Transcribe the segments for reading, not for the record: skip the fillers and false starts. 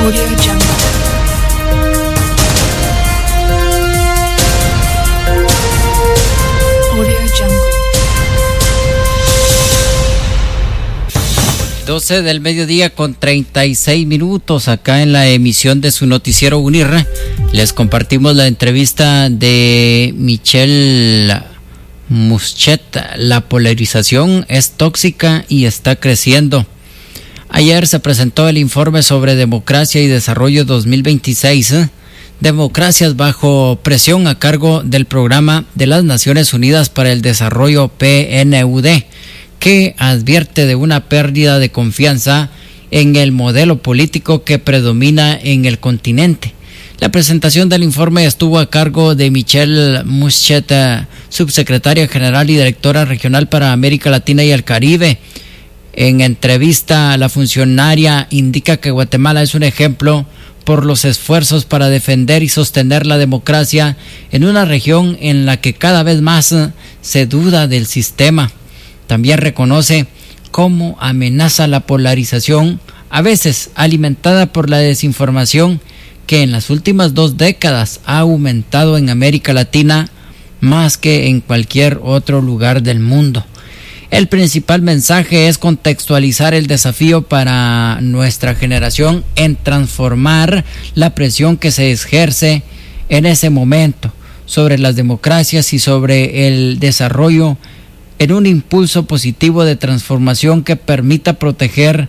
Audio Jungle. Audio Jungle. 12 del mediodía con 36 minutos acá en la emisión de su noticiero UNIR. Les compartimos la entrevista de Michelle Muschet. La polarización es tóxica y está creciendo. Ayer se presentó el informe sobre democracia y desarrollo 2026, Democracias bajo presión, a cargo del Programa de las Naciones Unidas para el Desarrollo PNUD, que advierte de una pérdida de confianza en el modelo político que predomina en el continente. La presentación del informe estuvo a cargo de Michelle Muschet, subsecretaria general y directora regional para América Latina y el Caribe. En entrevista, la funcionaria indica que Guatemala es un ejemplo por los esfuerzos para defender y sostener la democracia en una región en la que cada vez más se duda del sistema. También reconoce cómo amenaza la polarización, a veces alimentada por la desinformación, que en las últimas 2 décadas ha aumentado en América Latina más que en cualquier otro lugar del mundo. El principal mensaje es contextualizar el desafío para nuestra generación en transformar la presión que se ejerce en ese momento sobre las democracias y sobre el desarrollo en un impulso positivo de transformación que permita proteger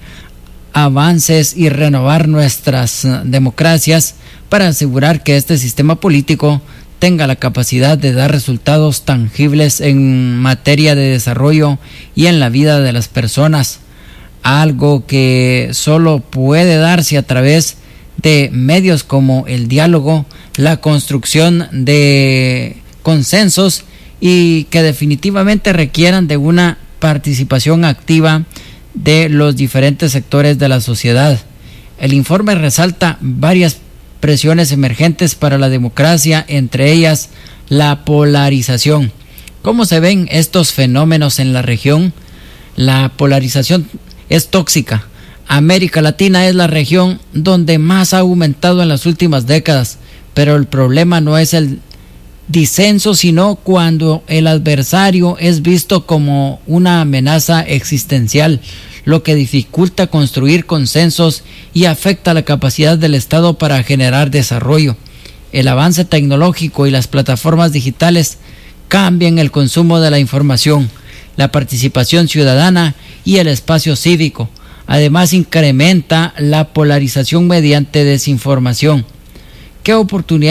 avances y renovar nuestras democracias para asegurar que este sistema político tenga la capacidad de dar resultados tangibles en materia de desarrollo y en la vida de las personas, algo que solo puede darse a través de medios como el diálogo, la construcción de consensos y que definitivamente requieran de una participación activa de los diferentes sectores de la sociedad. El informe resalta varias presiones emergentes para la democracia, entre ellas la polarización. ¿Cómo se ven estos fenómenos en la región? La polarización es tóxica. América Latina es la región donde más ha aumentado en las últimas décadas, pero el problema no es el disenso, sino cuando el adversario es visto como una amenaza existencial, lo que dificulta construir consensos y afecta la capacidad del Estado para generar desarrollo. El avance tecnológico y las plataformas digitales cambian el consumo de la información, la participación ciudadana y el espacio cívico. Además, incrementa la polarización mediante desinformación. ¿Qué oportunidades